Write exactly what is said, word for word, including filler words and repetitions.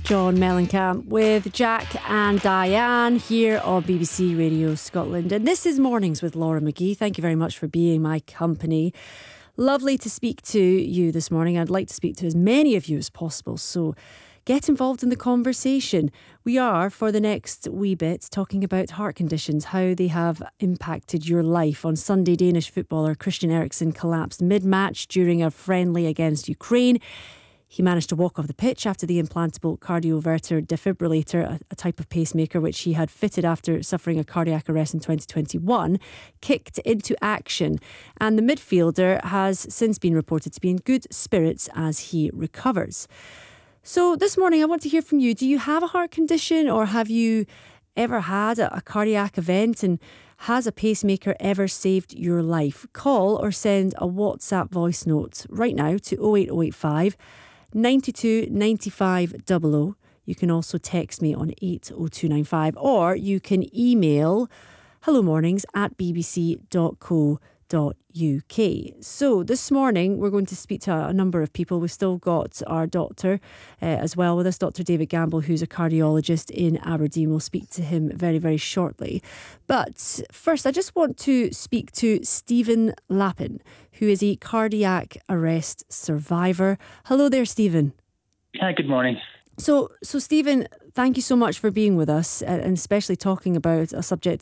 John Mellencamp with Jack and Diane here on B B C Radio Scotland. And this is Mornings with Laura McGee. Thank you very much for being my company. Lovely to speak to you this morning. I'd like to speak to as many of you as possible, so get involved in the conversation. We are, for the next wee bit, talking about heart conditions, how they have impacted your life. On Sunday, Danish footballer Christian Eriksen collapsed mid-match during a friendly against Ukraine. He managed to walk off the pitch after the implantable cardioverter defibrillator, a, a type of pacemaker which he had fitted after suffering a cardiac arrest in twenty twenty-one, kicked into action. And the midfielder has since been reported to be in good spirits as he recovers. So this morning I want to hear from you. Do you have a heart condition, or have you ever had a, a cardiac event, and has a pacemaker ever saved your life? Call or send a WhatsApp voice note right now to oh eight oh eight five, nine two nine five double oh. You can also text me on eight oh two nine five, or you can email hellomornings at bbc dot co dot uk. So this morning we're going to speak to a number of people. We've still got our doctor uh, as well with us, Doctor David Gamble, who's a cardiologist in Aberdeen. We'll speak to him very, very shortly. But first, I just want to speak to Stephen Lappin, who is a cardiac arrest survivor. Hello there, Stephen. Hi, good morning. So, so Stephen, thank you so much for being with us, and especially talking about a subject